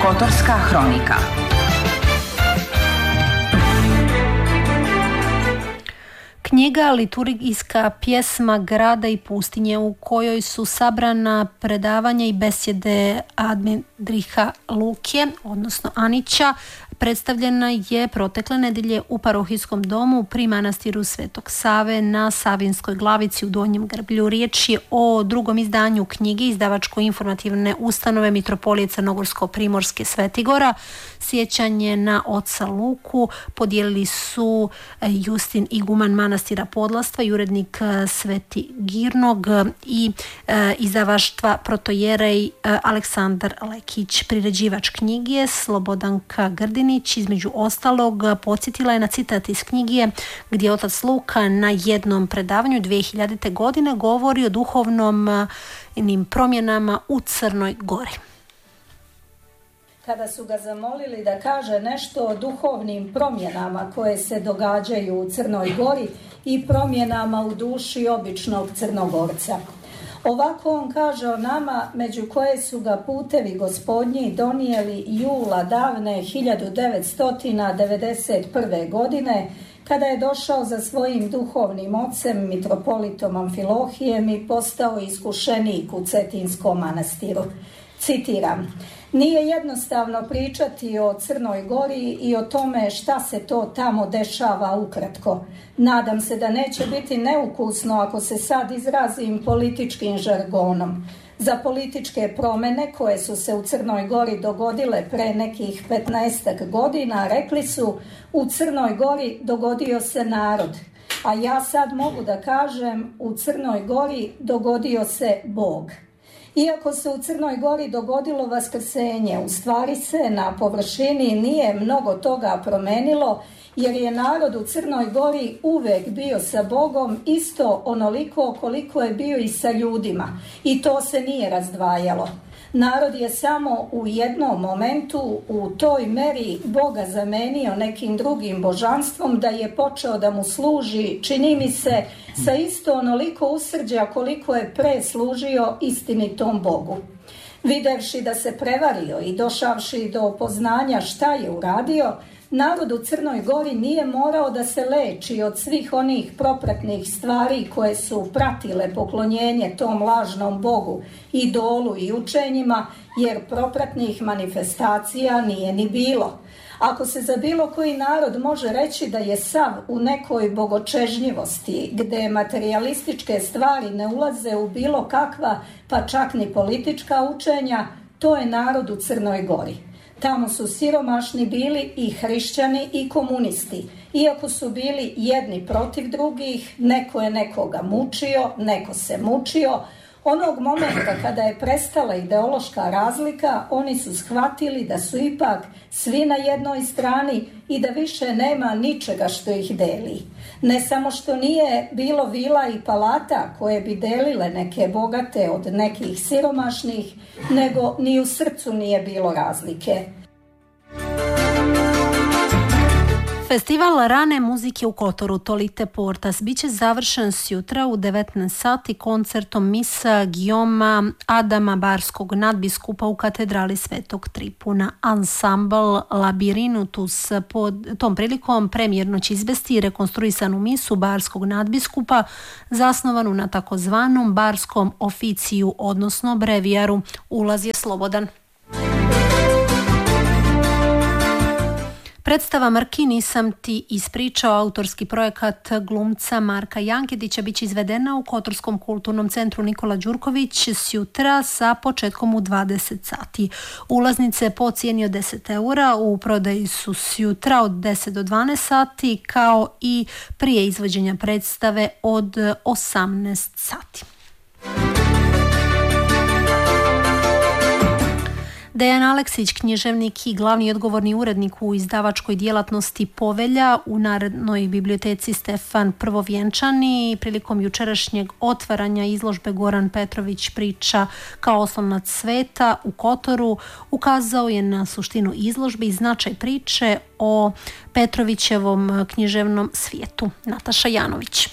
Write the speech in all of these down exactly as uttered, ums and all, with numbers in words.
Kotorska hronika. Knjiga liturgijska pjesma grada i pustinje u kojoj su sabrana predavanja i besjede Admedriha Luke, odnosno Anića, predstavljena je protekle nedelje u parohijskom domu pri manastiru Svetog Save na Savinskoj glavici u Donjem Grblju. Riječ je o drugom izdanju knjige izdavačko-informativne ustanove Mitropolije Crnogorsko-Primorske Svetigora. Sjećanje na oca Luku podijelili su Justin Iguman manastira Podlastva i urednik Sveti Girnog i izdavaštva protojerej Aleksandar Lekić. Priređivač knjige Slobodanka Grdinić između ostalog podsjetila je na citat iz knjige gdje otac Luka na jednom predavanju dvije hiljadite. godine govori o duhovnom promjenama u Crnoj Gori. Kada su ga zamolili da kaže nešto o duhovnim promjenama koje se događaju u Crnoj Gori i promjenama u duši običnog Crnogorca. Ovako on kaže o nama, među koje su ga putevi gospodnji donijeli jula davne hiljadu devetsto devedeset prve. godine, kada je došao za svojim duhovnim ocem, mitropolitom Amfilohijem i postao iskušenik u Cetinskom manastiru. Citiram: nije jednostavno pričati o Crnoj Gori i o tome šta se to tamo dešava ukratko. Nadam se da neće biti neukusno ako se sad izrazim političkim žargonom. Za političke promjene koje su se u Crnoj Gori dogodile pre nekih petnaestak godina, rekli su u Crnoj Gori dogodio se narod. A ja sad mogu da kažem u Crnoj Gori dogodio se Bog. Iako se u Crnoj Gori dogodilo vaskrsenje, u stvari se na površini nije mnogo toga promenilo, jer je narod u Crnoj Gori uvek bio sa Bogom isto onoliko koliko je bio i sa ljudima. I to se nije razdvajalo. Narod je samo u jednom momentu u toj meri Boga zamenio nekim drugim božanstvom da je počeo da mu služi, čini mi se, sa isto onoliko usrđa koliko je pre služio istinitom Bogu. Videvši da se prevario i došavši do poznanja šta je uradio, narod u Crnoj Gori nije morao da se leči od svih onih propratnih stvari koje su pratile poklonjenje tom lažnom Bogu, idolu i učenjima, jer propratnih manifestacija nije ni bilo. Ako se za bilo koji narod može reći da je sav u nekoj bogočežnjivosti, gde materijalističke stvari ne ulaze u bilo kakva, pa čak ni politička učenja, to je narod u Crnoj Gori. Tamo su siromašni bili i hrišćani i komunisti. Iako su bili jedni protiv drugih, neko je nekoga mučio, neko se mučio. Onog momenta kada je prestala ideološka razlika, oni su shvatili da su ipak svi na jednoj strani i da više nema ničega što ih deli. Ne samo što nije bilo vila i palata koje bi delile neke bogate od nekih siromašnih, nego ni u srcu nije bilo razlike. Festival rane muzike u Kotoru Tolite Portas biće završen sjutra u devetnaest sati koncertom misa Guillauma Adama Barskog nadbiskupa u katedrali Svetog Tripuna. Ansambl Labirintus pod tom prilikom premijerno će izvesti i rekonstruisanu misu Barskog nadbiskupa zasnovanu na takozvanom barskom oficiju, odnosno brevijaru. Ulaz je slobodan. Predstava Mrki nisam ti ispričao, autorski projekat glumca Marka Janketića, bit će izvedena u Kotorskom kulturnom centru Nikola Đurković sjutra sa početkom u dvadeset sati. Ulaznice po cijeni od deset eura u prodaji su sjutra od deset do dvanaest sati, kao i prije izvođenja predstave od osamnaest sati. Dejan Aleksić, književnik i glavni odgovorni urednik u izdavačkoj djelatnosti Povelja u Narodnoj biblioteci Stefan Prvovjenčani, prilikom jučerašnjeg otvaranja izložbe Goran Petrović priča kao oslonac sveta u Kotoru, ukazao je na suštinu izložbe i značaj priče o Petrovićevom književnom svijetu. Nataša Janović.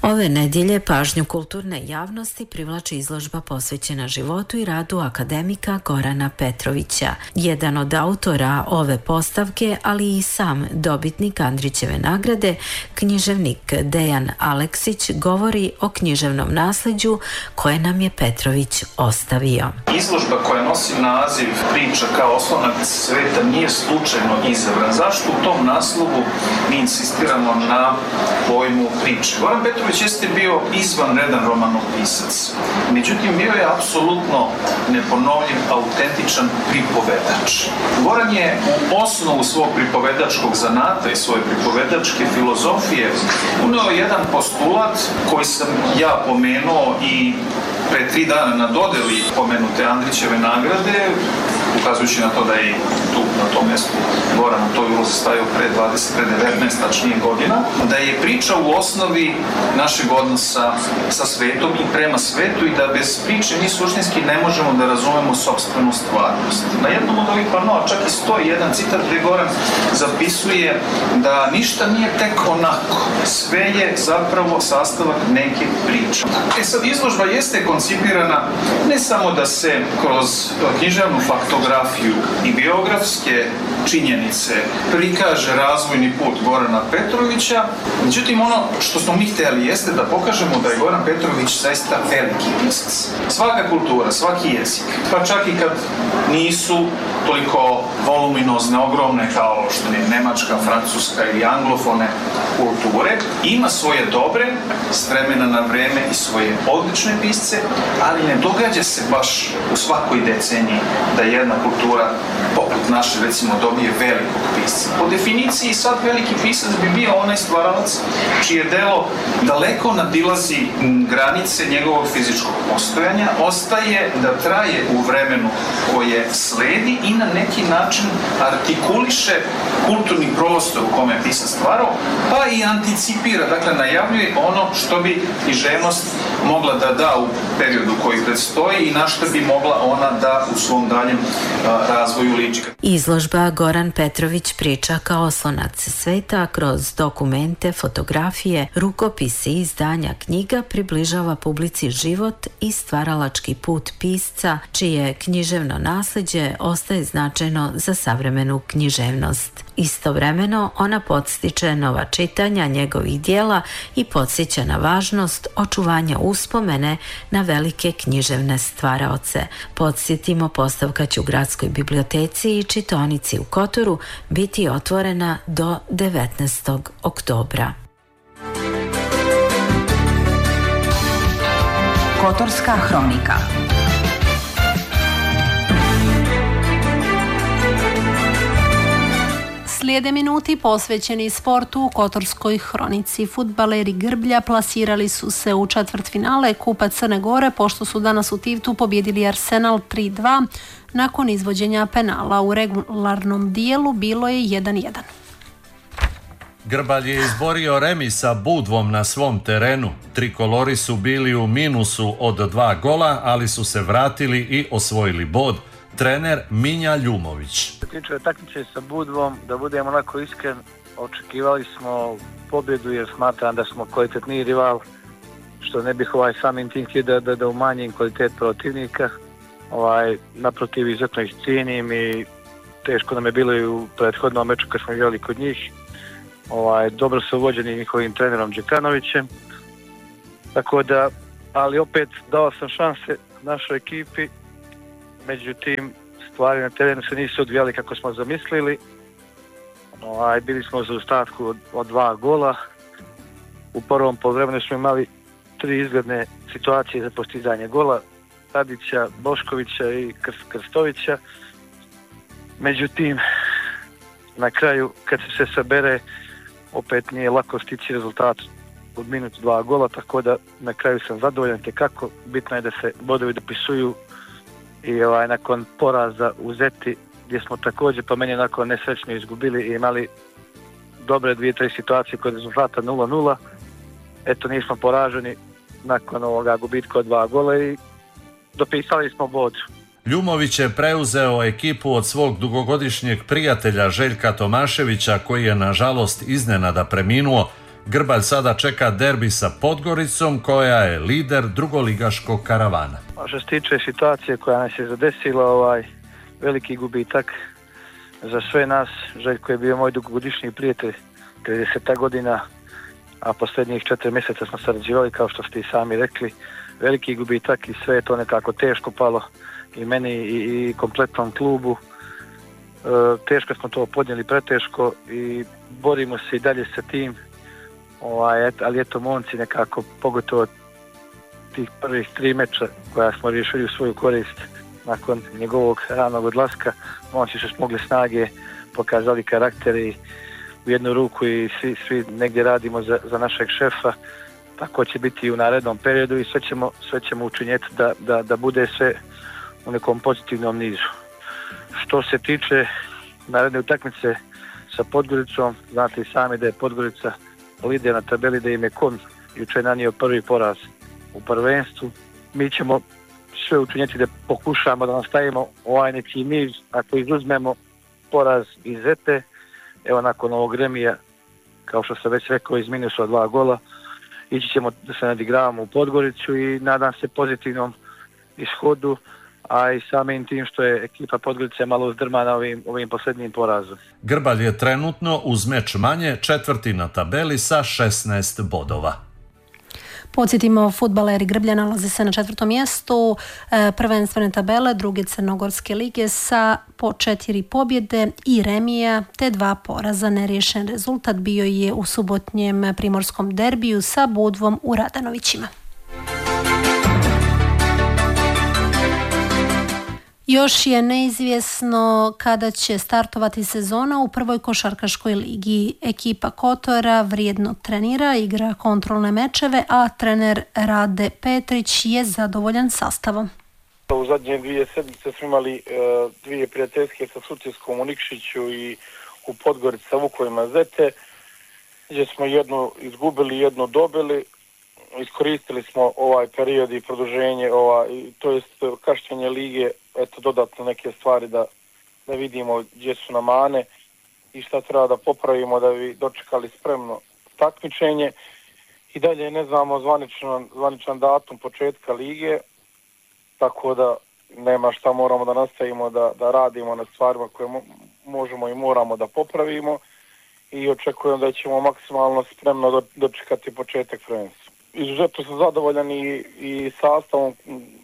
Ove nedjelje pažnju kulturne javnosti privlači izložba posvećena životu i radu akademika Gorana Petrovića. Jedan od autora ove postavke, ali i sam dobitnik Andrićeve nagrade, književnik Dejan Aleksić, govori o književnom nasljeđu koje nam je Petrović ostavio. Izložba koja nosi naziv Priča kao oslonac sveta nije slučajno izabran. Zašto u tom naslovu mi insistiramo na pojmu priče? Goran Petrović jeste bio izvanredan romanopisac. Međutim, bio je apsolutno neponovljiv, autentičan pripovedač. Goran je u osnovu svog pripovedačkog zanata i svoje pripovedačke filozofije uneo jedan postulat koji sam ja pomenuo i pre tri dana na dodeli pomenute Andrićeve nagrade, ukazujući na to da je tu na tom mjestu Goran u toj ulozi stajao pre dvadeset, pre devetnaest tačnije godina, da je priča u osnovi našeg odnosa sa svetom i prema svetu i da bez priče mi suštinski ne možemo da razumemo sopstvenu stvarnost. Na jednom od ovih panoa čak i stoji jedan citat gdje Goran zapisuje da ništa nije tek onako, sve je zapravo sastavak neke priče. E sad, izložba jeste koncipirana ne samo da se kroz književnu faktografiju i biografske činjenice prikaže razvojni put Gorana Petrovića, međutim ono što smo mi htjeli jeste da pokažemo da je Goran Petrović zaista veliki pisac. Svaka kultura, svaki jezik, pa čak i kad nisu toliko voluminozne, ogromne kao što je Nemačka, Francuska ili anglofone kulture, ima svoje dobre, s vremena na vreme i svoje odlične pisce, ali ne događa se baš u svakoj deceniji da jedna kultura poput naše, recimo, dobije velikog pisca. Po definiciji sad veliki pisac bi bio onaj stvaralac čije delo daleko nadilazi granice njegovog fizičkog postojanja, ostaje da traje u vremenu koje sledi i na neki način artikuliše kulturni prostor u kome je pisac stvarao, pa i anticipira, dakle najavljuje ono što bi književnost mogla da da u periodu koji predstoji i na što bi mogla ona da u svom daljem razvoju liči. Izložba Goran Petrović priča kao oslonac sveta kroz dokumente, fotografije, rukopise i izdanja knjiga približava publici život i stvaralački put pisca, čije književno nasljeđe ostaje značajno za savremenu književnost. Istovremeno ona podstiče nova čitanja njegovih dijela i podsjeća na važnost očuvanja uspomene na velike književne stvaraoce. Podsjetimo, postavka će u Gradskoj biblioteci i čitaonici u Kotoru biti otvorena do devetnaestog oktobra. Kotorska hronika. Slijede minuti posvećeni sportu u Kotorskoj hronici. Fudbaleri Grblja plasirali su se u četvrtfinale Kupa Crne Gore, pošto su danas u Tivtu pobjedili Arsenal tri dva. Nakon izvođenja penala u regularnom dijelu bilo je jedan jedan. Grbalj je izborio remi sa Budvom na svom terenu. Trikolori su bili u minusu od dva gola, ali su se vratili i osvojili bod. Trener Minja Ljumović. Što se tiče takmice sa Budvom, da budemo onako iskren, očekivali smo pobjedu jer smatram da smo kvalitetniji rival, što ne bih ovaj samim tim htio da, da, da umanjim kvalitet protivnika. Ovaj, naprotiv, izuzetno ih cijenim i teško nam je bilo i u prethodnom meču kad smo igrali kod njih. Ovaj, dobro su vođeni njihovim trenerom Đekanovićem, tako da, ali opet dao sam šanse našoj ekipi. Međutim, stvari na terenu se nisu odvijali kako smo zamislili. Ovaj, bili smo u zaostatku od, od dva gola. U prvom poluvremenu smo imali tri izgledne situacije za postizanje gola. Tadića, Boškovića i Krst, Krstovića. Međutim, na kraju, kad se sabere, opet nije lako stići rezultat od minutu dva gola, tako da na kraju sam zadovoljan tekako. Bitno je da se bodovi dopisuju i ovaj, nakon poraza u Zeti, gdje smo također po meni onako nesrećno izgubili i imali dobre dvije, tri situacije kod rezultata nula nula. Eto, nismo poraženi nakon ovoga gubitka od dva gola i dopisali smo bod. Ljumović je preuzeo ekipu od svog dugogodišnjeg prijatelja Željka Tomaševića, koji je nažalost iznenada preminuo. Grbalj sada čeka derbi sa Podgoricom koja je lider drugoligaškog karavana. A što se tiče situacije koja nas je zadesila, ovaj veliki gubitak za sve nas. Željko je bio moj dugogodišnji prijatelj, trideseta godina, a posljednjih četiri mjeseca smo sarađivali, kao što ste i sami rekli. Veliki gubitak i sve je to nekako teško palo i meni i, i kompletnom klubu. E, teško smo to podnijeli, preteško, i borimo se i dalje sa tim. Ovaj, ali eto, momci nekako, pogotovo tih prvih tri meča koja smo riješili u svoju korist nakon njegovog ranog odlaska, momci su smogli snage, pokazali karakteri u jednu ruku i svi, svi negdje radimo za, za našeg šefa. Tako će biti i u narednom periodu i sve ćemo, sve ćemo učinjeti da, da, da bude sve u nekom pozitivnom nizu. Što se tiče naredne utakmice sa Podgoricom, znate i sami da je Podgorica lider na tabeli, da im je Kon jučer nanio prvi poraz u prvenstvu. Mi ćemo sve učinjeti da pokušamo da nastavimo ovaj neki niz. Ako izuzmemo poraz iz Zete, evo nakon ovog remija, kao što sam već rekao, iz minusa dva gola, ići ćemo da se nadigravamo u Podgoricu i nadam se pozitivnom ishodu, a i samim tim što je ekipa Podgorice malo uzdrmana ovim, ovim posljednjim porazom. Grbalj je trenutno uz meč manje četvrti na tabeli sa šesnaest bodova. Podsjetimo, fudbaleri Grblja nalaze se na četvrtom mjestu prvenstvene tabele druge Crnogorske lige sa po četiri pobjede i remija te dva poraza. Neriješen rezultat bio je u subotnjem primorskom derbiju sa Budvom u Radanovićima. Još je neizvjesno kada će startovati sezona u prvoj košarkaškoj ligi. Ekipa Kotora vrijedno trenira, igra kontrolne mečeve, a trener Rade Petrić je zadovoljan sastavom. U zadnje dvije sedmice smo imali uh, dvije prijateljske sa Sutjeskom u Nikšiću i u Podgorici sa Vukovima Zete, gdje smo jednu izgubili, jednu dobili. Iskoristili smo ovaj period i produženje, ovaj, to jest kašnjenje lige, eto dodatno neke stvari da, da vidimo gdje su nam mane i šta treba da popravimo da bi dočekali spremno takmičenje. I dalje ne znamo zvaničan, zvaničan datum početka lige, tako da nema šta, moramo da nastavimo da, da radimo na stvarima koje mo, možemo i moramo da popravimo i očekujem da ćemo maksimalno spremno do, dočekati početak prvenstva. Izuzetno sam zadovoljan i, i sastavom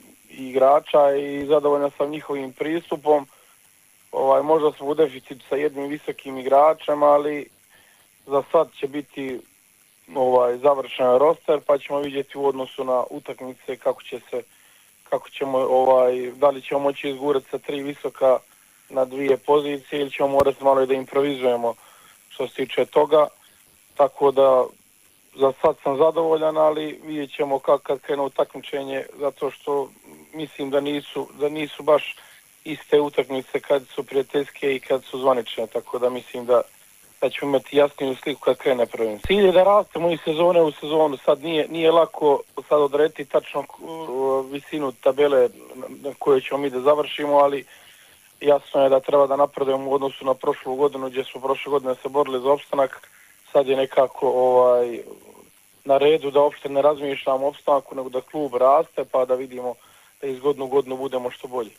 igrača i zadovoljan sam njihovim pristupom. Ovaj, možda smo u deficitu sa jednim visokim igračem, ali za sad će biti ovaj, završen roster, pa ćemo vidjeti u odnosu na utakmice kako će se, kako ćemo, ovaj, da li ćemo moći izgurati sa tri visoka na dvije pozicije ili ćemo morati malo da improvizujemo što se tiče toga. Tako da za sad sam zadovoljan, ali vidjet ćemo kako kad krenu takmičenje, zato što mislim da nisu, da nisu baš iste utakmice kad su prijateljske i kad su zvanične, tako da mislim da, da ćemo imati jasniju sliku kad krene prvenstvo. Cilj je da rastemo iz sezone u sezonu, sad nije, nije lako sad odrediti tačno visinu tabele na kojoj ćemo mi da završimo, ali jasno je da treba da napredujemo u odnosu na prošlu godinu gdje smo prošle godine se borili za opstanak. Sad je nekako ovaj, na redu da uopšte ne razmišljamo o opstanku, nego da klub raste pa da vidimo da iz godinu godinu budemo što bolji.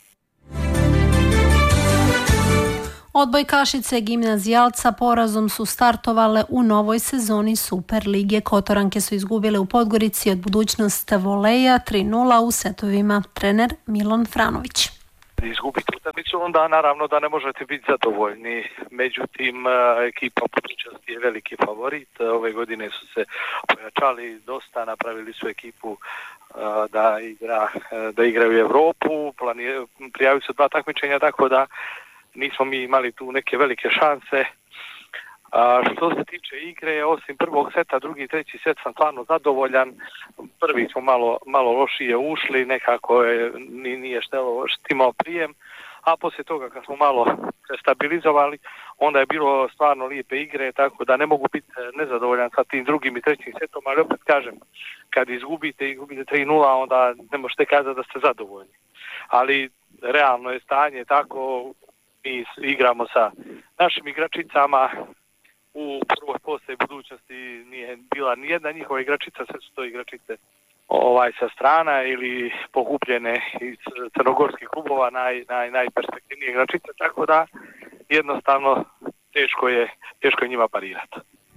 Odbojkašice Gimnazijalca porazom su startovale u novoj sezoni Super lige. Kotoranke su izgubile u Podgorici od Budućnost voleja tri nula u setovima. Trener Milon Franović. Izgubiti utakmicu, onda naravno da ne možete biti zadovoljni. Međutim, ekipa Budućnost je veliki favorit. Ove godine su se pojačali dosta, napravili su ekipu da igra, da igraju u Europu, prijavili su dva takmičenja, tako da nismo mi imali tu neke velike šanse. A što se tiče igre, osim prvog seta, drugi i treći set sam stvarno zadovoljan. Prvi smo malo, malo lošije ušli, nekako je, nije štelo, štimao prijem, a poslije toga kad smo malo stabilizovali, onda je bilo stvarno lijepe igre, tako da ne mogu biti nezadovoljan sa tim drugim i trećim setom, ali opet kažem, kad izgubite i izgubite tri nula, onda ne možete kazati da ste zadovoljni. Ali realno je stanje tako, mi igramo sa našim igračicama. U prvoj postoje budućnosti nije bila nijedna njihova igračica, sve su to igračice ovaj sa strana ili pokupljene iz crnogorskih klubova, naj, naj, najperspektivnije igračice, tako da jednostavno teško je, teško je njima parirati.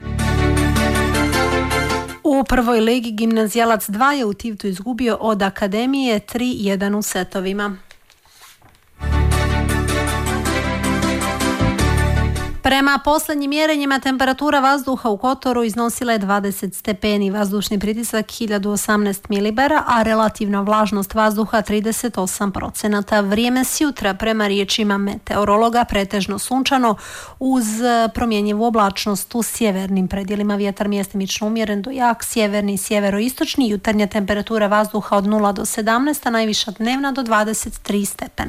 U prvoj ligi Gimnazijalac dva je u Tivtu izgubio od Akademije tri jedan u setovima. Prema posljednjim mjerenjima temperatura vazduha u Kotoru iznosila je dvadeset stepeni, vazdušni pritisak hiljadu osamnaest milibara, a relativna vlažnost vazduha trideset osam procenata. Vrijeme sjutra prema riječima meteorologa pretežno sunčano uz promjenjivu oblačnost u sjevernim predjelima, vjetar mjestimično umjeren do jak, sjeverni i sjeveroistočni, jutarnja temperatura vazduha od nula do sedamnaest, a najviša dnevna do dvadeset tri stepena.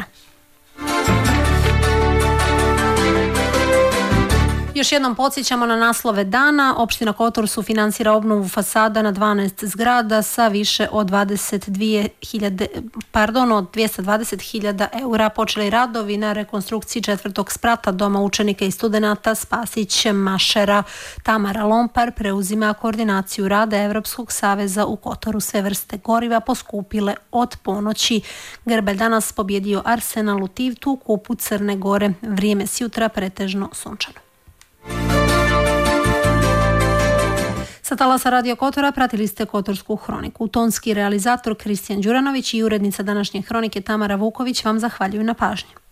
Još jednom podsjećamo na naslove dana. Opština Kotor sufinancira obnovu fasada na dvanaest zgrada sa više od dvadeset dvije hiljade, pardon, od dvjesto dvadeset hiljada eura. Počeli radovi na rekonstrukciji četvrtog sprata Doma učenika i studenata Spasić Mašera. Tamara Lompar preuzima koordinaciju rada Europskog saveza u Kotoru. Sve vrste goriva poskupile od ponoći. Grbelj danas pobjedio Arsenal u Tivtu, kupu Crne Gore. Vrijeme sjutra pretežno sunčano. Sa talasa Radio Kotora pratili ste Kotorsku hroniku. Tonski realizator Kristijan Đuranović i urednica današnje hronike Tamara Vuković vam zahvaljuju na pažnji.